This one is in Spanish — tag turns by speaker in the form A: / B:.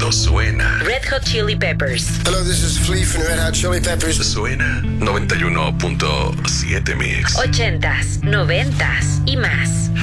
A: cuando suena.
B: Red Hot Chili Peppers.
C: Hello, this is Flea from Red Hot Chili Peppers.
A: Suena 91.7 Mix.
B: 80s, 90s y más.